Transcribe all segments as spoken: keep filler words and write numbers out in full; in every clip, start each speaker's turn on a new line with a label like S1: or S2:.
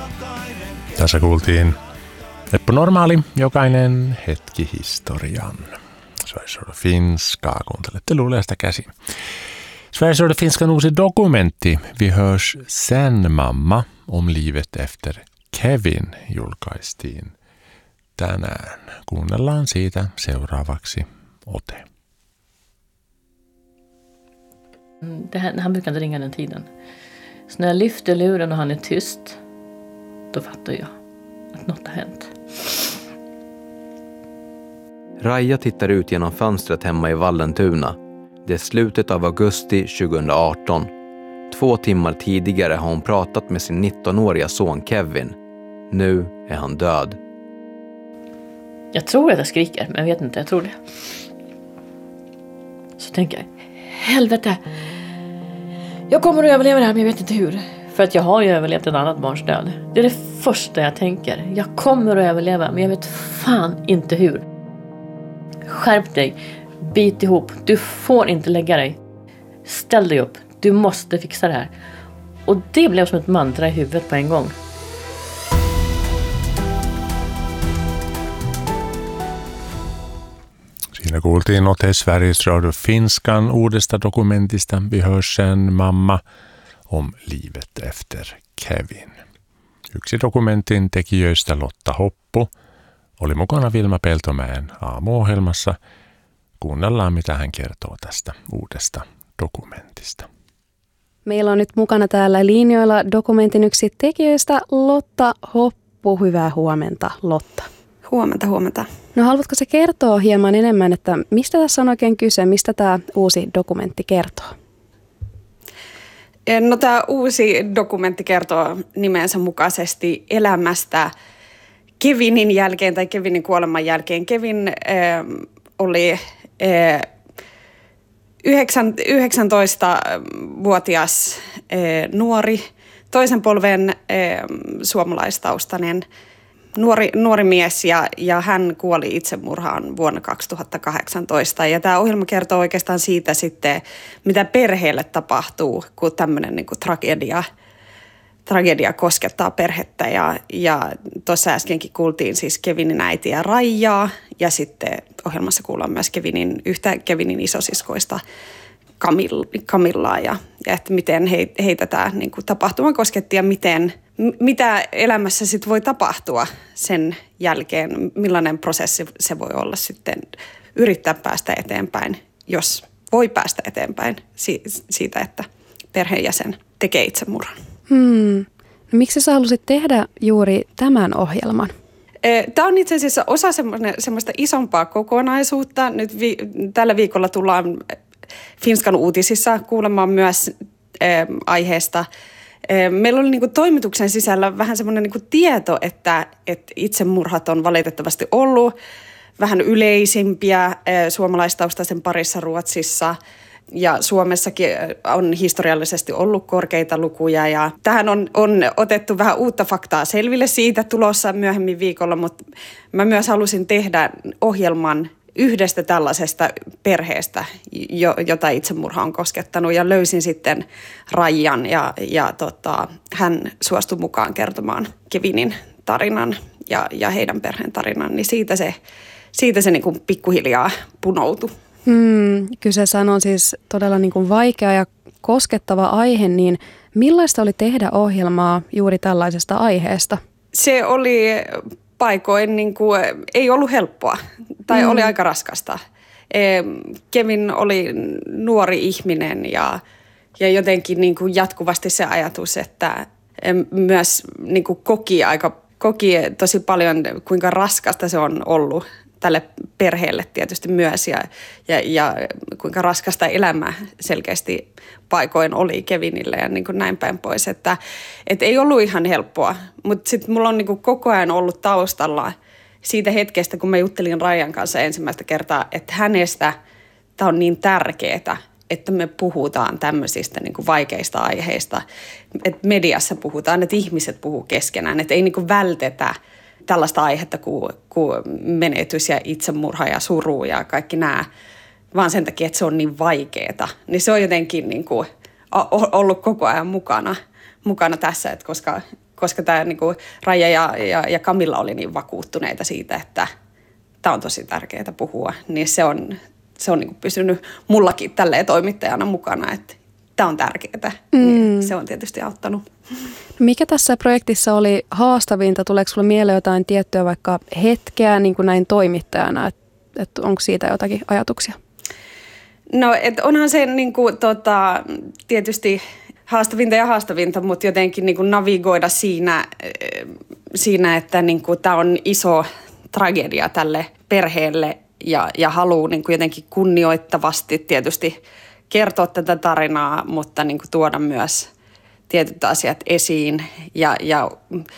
S1: Tässä kuultiin Eppu Normaali, jokainen hetki historian. Sveriges Radio Finska, kuuntelette luuleesta käsin. Sveriges Radio Finskan uusi dokumentti Vi hörs sen mamma om livet efter Kevin julkaistiin tänään. Kuunnellaan siitä seuraavaksi ote.
S2: Det här, han brukar inte ringa den tiden. Så när jag lyfter luren och han är tyst, då fattar jag att något har hänt.
S3: Raja tittar ut genom fönstret hemma i Vallentuna. Det är slutet av augusti tjugohundraarton. Två timmar tidigare har hon pratat med sin nittonåriga son Kevin. Nu är han död.
S2: Jag tror att jag skriker, men jag vet inte, jag tror det. Så tänker jag, helvete! Jag kommer att överleva det här, men jag vet inte hur. För att jag har ju överlevt ett annat barns död. Det är det första jag tänker. Jag kommer att överleva, men jag vet fan inte hur. Skärp dig. Bit ihop. Du får inte lägga dig. Ställ dig upp. Du måste fixa det här. Och det blev som ett mantra i huvudet på en gång.
S1: Siinä kuultiin ote Sveriges Radio Finskan uudesta dokumentista Vi hörs sen mamma om livet efter Kevin. Yksi dokumentin tekijöistä Lotta Hoppu oli mukana Vilma Peltomäen aamuohjelmassa. Kuunnellaan, mitä hän kertoo tästä uudesta dokumentista.
S4: Meillä on nyt mukana täällä linjoilla dokumentin yksi tekijöistä Lotta Hoppu. Hyvää huomenta, Lotta.
S5: Huomenta, huomenta.
S4: No haluatko sä kertoa hieman enemmän, että mistä tässä on oikein kyse, mistä tämä uusi dokumentti kertoo?
S5: No tämä uusi dokumentti kertoo nimensä mukaisesti elämästä Kevinin jälkeen tai Kevinin kuoleman jälkeen. Kevin äh, oli äh, yhdeksäntoistavuotias äh, nuori, toisen polven äh, suomalaistaustainen nuori, nuori mies ja, ja hän kuoli itsemurhaan vuonna kaksituhattakahdeksantoista. Ja tämä ohjelma kertoo oikeastaan siitä sitten, mitä perheelle tapahtuu, kun tämmöinen niin kuin tragedia, tragedia koskettaa perhettä. Ja, ja tuossa äskenkin kuultiin siis Kevinin äitiä Raijaa ja sitten ohjelmassa kuullaan myös Kevinin, yhtä Kevinin isosiskoista Camillaa ja, ja että miten he, heitä tämä niin kuin tapahtuma kosketti ja miten, mitä elämässä sit voi tapahtua sen jälkeen, millainen prosessi se voi olla sitten yrittää päästä eteenpäin, jos voi päästä eteenpäin siitä, että perheenjäsen tekee itsemurhan.
S4: Hmm. No, miksi sä halusit tehdä juuri tämän ohjelman?
S5: Tämä on itse asiassa osa semmoista isompaa kokonaisuutta. Nyt vi- tällä viikolla tullaan Finskan uutisissa kuulemaan myös äh, aiheesta. Äh, meillä oli niinku toimituksen sisällä vähän semmoinen niinku tieto, että et itsemurhat on valitettavasti ollut vähän yleisimpiä äh, suomalaistaustaisen parissa Ruotsissa. Ja Suomessakin on historiallisesti ollut korkeita lukuja ja tähän on, on otettu vähän uutta faktaa selville siitä tulossa myöhemmin viikolla, mutta mä myös halusin tehdä ohjelman yhdestä tällaisesta perheestä, jota itsemurha on koskettanut ja löysin sitten Rajan ja, ja tota, hän suostui mukaan kertomaan Kevinin tarinan ja, ja heidän perheen tarinan, niin siitä se, siitä se niin kuin pikkuhiljaa punoutui.
S4: Hmm, kyseessä on siis todella niin kuin vaikea ja koskettava aihe, niin millaista oli tehdä ohjelmaa juuri tällaisesta aiheesta?
S5: Se oli paikoin, niin kuin, ei ollut helppoa tai hmm. oli aika raskasta. Kevin oli nuori ihminen ja, ja jotenkin niin kuin jatkuvasti se ajatus, että myös niin kuin koki, aika, koki tosi paljon, kuinka raskasta se on ollut tälle perheelle tietysti myös ja, ja, ja kuinka raskasta elämä selkeästi paikoin oli Kevinille ja niin kuin näin päin pois. Että, et ei ollut ihan helppoa, mutta sitten mulla on niin kuin koko ajan ollut taustalla siitä hetkestä, kun mä juttelin Rajan kanssa ensimmäistä kertaa, että hänestä tämä on niin tärkeää, että me puhutaan tämmöisistä niin kuin vaikeista aiheista. Että mediassa puhutaan, että ihmiset puhuu keskenään, että ei niin kuin vältetä tällaista aihetta kuin, kuin menetys ja itsemurha ja suru ja kaikki nämä, vaan sen takia, että se on niin vaikeaa. Niin se on jotenkin niin kuin ollut koko ajan mukana, mukana tässä, että koska, koska tämä niin kuin Raija ja, ja, ja Camilla oli niin vakuuttuneita siitä, että tämä on tosi tärkeää puhua, niin se on, se on niin kuin pysynyt mullakin tälleen toimittajana mukana, että tämä on tärkeää. Mm. Niin se on tietysti auttanut.
S4: Mikä tässä projektissa oli haastavinta? Tuleeko sinulle mieleen jotain tiettyä vaikka hetkeä niin kuin näin toimittajana? Että et onko siitä jotakin ajatuksia?
S5: No, et onhan se niin kuin, tota, tietysti haastavinta ja haastavinta, mutta jotenkin niin kuin navigoida siinä, siinä että niin kuin, tämä on iso tragedia tälle perheelle ja, ja haluaa niin kuin jotenkin kunnioittavasti tietysti kertoa tätä tarinaa, mutta niin kuin tuoda myös tietyt asiat esiin ja, ja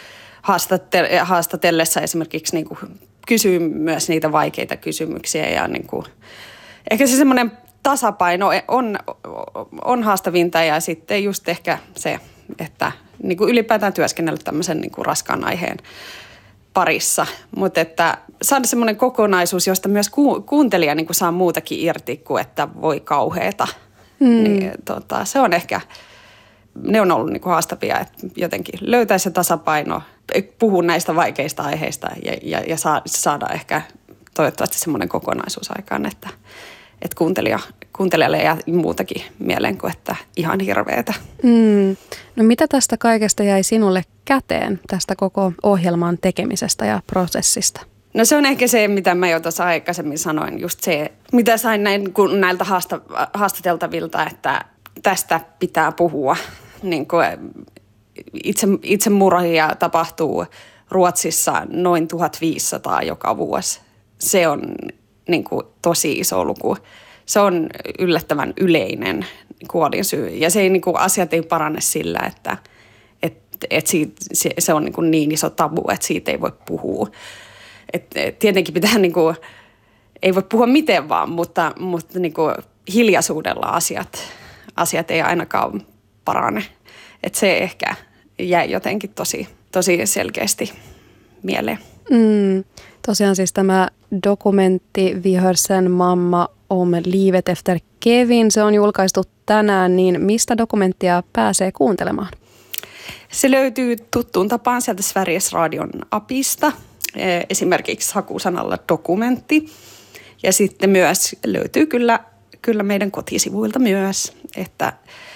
S5: haastatellessa esimerkiksi niin kuin kysyy myös niitä vaikeita kysymyksiä ja niin kuin, ehkä se semmoinen tasapaino on, on haastavinta ja sitten just ehkä se, että niin kuin ylipäätään työskennellä tämmöisen niin kuin raskaan aiheen parissa, mutta että saada semmoinen kokonaisuus, josta myös ku, kuuntelija niin kuin saa muutakin irti kuin että voi kauheeta. Mm. Niin, tota, se on ehkä, ne on ollut niin kuin haastavia, että jotenkin löytää se tasapaino, puhua näistä vaikeista aiheista ja, ja, ja saa, saada ehkä toivottavasti semmoinen kokonaisuus aikaan, että, että kuuntelija, kuuntelijalle jää muutakin mieleen kuin että ihan hirveetä.
S4: Mm. No mitä tästä kaikesta jäi sinulle käteen tästä koko ohjelman tekemisestä ja prosessista?
S5: No se on ehkä se, mitä mä jo tuossa aikaisemmin sanoin, just se, mitä sain näin, kun näiltä haasta, haastateltavilta, että tästä pitää puhua. Niin kuin itse, itsemurhia tapahtuu Ruotsissa noin tuhatviisisataa joka vuosi. Se on niin kuin tosi iso luku. Se on yllättävän yleinen kuolinsyy ja se ei, niin kuin, asiat ei parane sillä, että et, et siitä, se, se on niin, kuin niin iso tabu, että siitä ei voi puhua. Et, et tietenkin pitää, niin kuin, ei voi puhua miten vaan, mutta, mutta niin kuin hiljaisuudella asiat, asiat ei ainakaan parane. Et se ehkä jäi jotenkin tosi, tosi selkeästi mieleen.
S4: Mm, tosiaan siis tämä dokumentti Vi hör sen mamma om livet efter Kevin, se on julkaistu tänään, niin mistä dokumenttia pääsee kuuntelemaan?
S5: Se löytyy tuttuun tapaan sieltä Sveriges Radion appista, esimerkiksi hakusanalla dokumentti. Ja sitten myös löytyy kyllä, kyllä meidän kotisivuilta myös, että,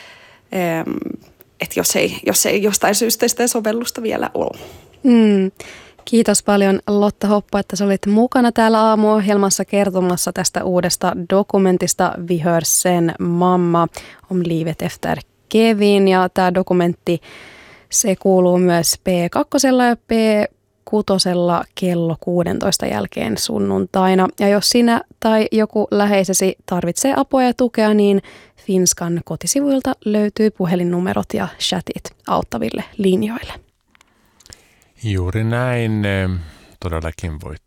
S5: että jos, ei, jos ei jostain syystä sitä sovellusta vielä ole.
S4: Mm. Kiitos paljon Lotta Hoppo, että sä olit mukana täällä aamuohjelmassa kertomassa tästä uudesta dokumentista Vi hör sen mamma om livet efter Kevin. Ja tämä dokumentti, se kuuluu myös P kaksi ja P kuusi kello kuusitoista jälkeen sunnuntaina. Ja jos sinä tai joku läheisesi tarvitsee apua ja tukea, niin Finskan kotisivuilta löytyy puhelinnumerot ja chatit auttaville linjoille.
S1: Juuri näin. Todellakin voit